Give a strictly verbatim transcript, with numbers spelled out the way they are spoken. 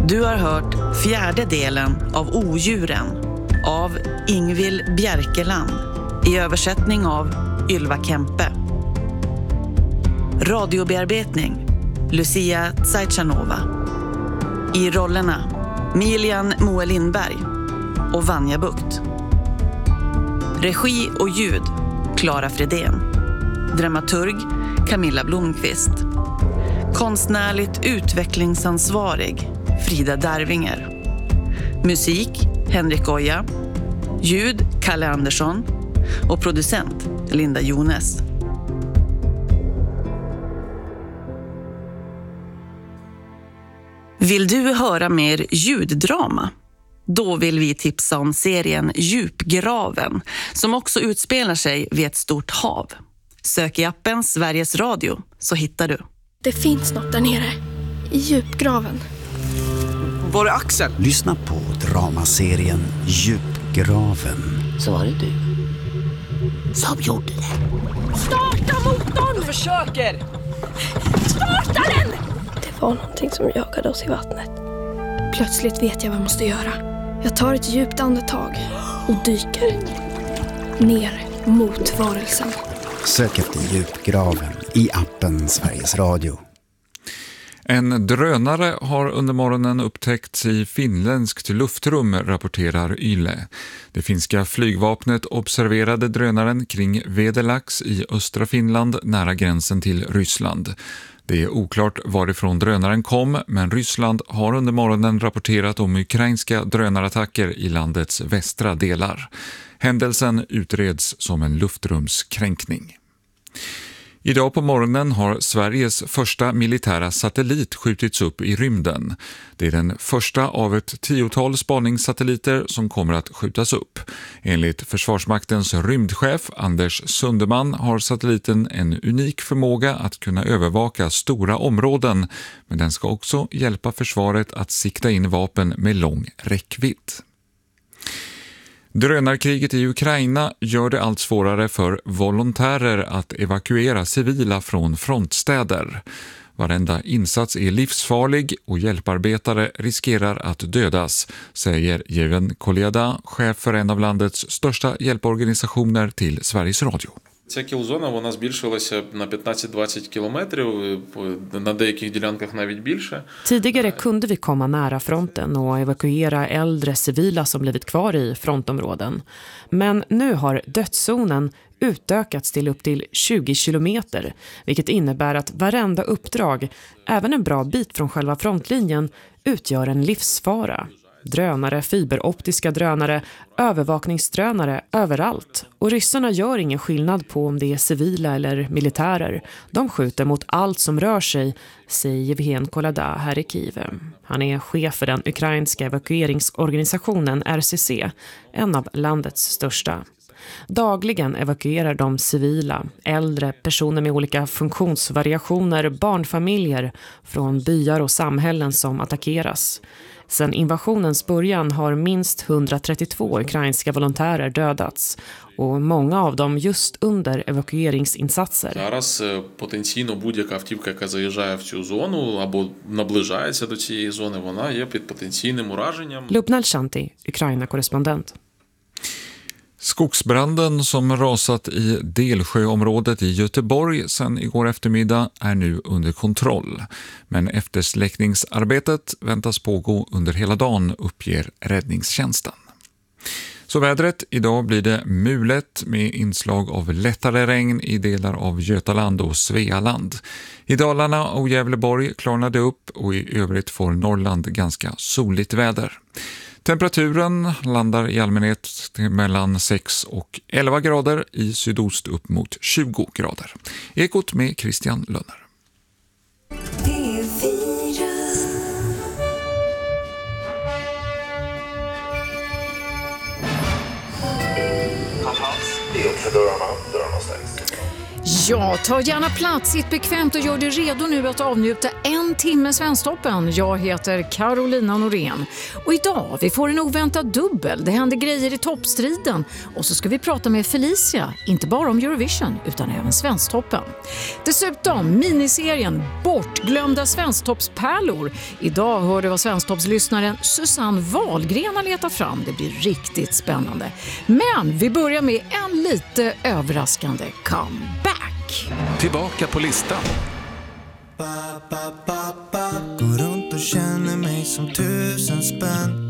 Du har hört fjärde delen av Odjuren av Ingvill Bjerkeland i översättning av Ylva Kempe. Radiobearbetning Lucia Tsajchanova. I rollerna Milian Moe Lindberg och Vanja Bukt. Regi och ljud Clara Fredén. Dramaturg Camilla Blomqvist. Konstnärligt utvecklingsansvarig Frida Darvinger. Musik Henrik Oja. Ljud Kalle Andersson. Och producent Linda Jones. Vill du höra mer ljuddrama? Då vill vi tipsa om serien Djupgraven som också utspelar sig vid ett stort hav. Sök i appen Sveriges Radio så hittar du. Det finns något där nere, i djupgraven. Var är Axel? Lyssna på dramaserien Djupgraven. Så var det du som gjorde det. Starta motorn! Jag försöker! Starta den! Det var någonting som jagade oss i vattnet. Plötsligt vet jag vad jag måste göra. Jag tar ett djupt andetag och dyker ner mot varelsen. Sök efter Djupgraven i appen Sveriges Radio. En drönare har under morgonen upptäckts i finländskt luftrum, rapporterar Yle. Det finska flygvapnet observerade drönaren kring Vedelax i östra Finland nära gränsen till Ryssland. Det är oklart varifrån drönaren kom, men Ryssland har under morgonen rapporterat om ukrainska drönarattacker i landets västra delar. Händelsen utreds som en luftrumskränkning. Idag på morgonen har Sveriges första militära satellit skjutits upp i rymden. Det är den första av ett tiotal spaningssatelliter som kommer att skjutas upp. Enligt Försvarsmaktens rymdchef Anders Sunderman har satelliten en unik förmåga att kunna övervaka stora områden, men den ska också hjälpa försvaret att sikta in vapen med lång räckvidd. Drönarkriget i Ukraina gör det allt svårare för volontärer att evakuera civila från frontstäder. Varenda insats är livsfarlig och hjälparbetare riskerar att dödas, säger Jeven Kolyada, chef för en av landets största hjälporganisationer, till Sveriges Radio. Ця кілзона, вона збільшилася на п'ятнадцять-двадцять кілометрів, на деяких ділянках навіть більше. Tidigare kunde vi komma nära fronten och evakuera äldre civila som blivit kvar i frontområden. Men nu har dödszonen utökats till upp till tjugo kilometer, vilket innebär att varenda uppdrag, även en bra bit från själva frontlinjen, utgör en livsfara. Drönare, fiberoptiska drönare, övervakningsdrönare överallt. Och ryssarna gör ingen skillnad på om det är civila eller militärer. De skjuter mot allt som rör sig, säger Jeven Kolyada här i Kiev. Han är chef för den ukrainska evakueringsorganisationen R C C, en av landets största. Dagligen evakuerar de civila, äldre, personer med olika funktionsvariationer, barnfamiljer från byar och samhällen som attackeras. Sedan invasionens början har minst hundratrettiotvå ukrainska volontärer dödats och många av dem just under evakueringsinsatser. Зараз потенційно будь-яка автівка, яка заїжджає в цю зону або наближається до цієї зони, вона є під потенційним ураженням. Lubna Shanti, Ukraina-korrespondent. Skogsbranden som rasat i Delsjöområdet i Göteborg sedan igår eftermiddag är nu under kontroll. Men eftersläckningsarbetet väntas pågå under hela dagen, uppger räddningstjänsten. Så vädret, idag blir det mulet med inslag av lättare regn i delar av Götaland och Svealand. I Dalarna och Gävleborg klarnade upp och i övrigt får Norrland ganska soligt väder. Temperaturen landar i allmänhet mellan sex och elva grader, i sydost upp mot tjugo grader. Ekot med Christian Lönner. Ja, ta gärna plats, sitt bekvämt och gör dig redo nu att avnjuta en timme Svensktoppen. Jag heter Carolina Norén och idag vi får en oväntad dubbel. Det händer grejer i toppstriden och så ska vi prata med Felicia, inte bara om Eurovision utan även Svensktoppen. Dessutom miniserien Bortglömda Svensktoppspärlor. Idag hör du vad Svensktoppslyssnaren Susanne Wahlgren har letat fram. Det blir riktigt spännande. Men vi börjar med en lite överraskande comeback. Tillbaka på listan. Går runt och känner mig som tusen spänn.